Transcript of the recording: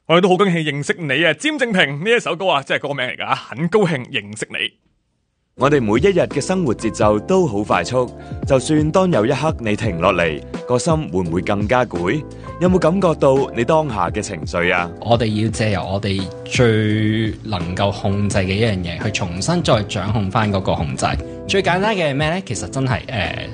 我哋都好高興認識你啊，詹正平呢一首歌啊，即係歌名嚟噶，很高興認識你。 我哋每一日嘅生活節奏都好快速，就算當有一刻你停落嚟，個心會唔會更加攰？有冇感覺到你當下嘅情緒啊？ 我哋要借由我哋最能夠控制嘅一樣嘢，去重新再掌控翻嗰個控制。最簡單嘅係咩呢？其實真係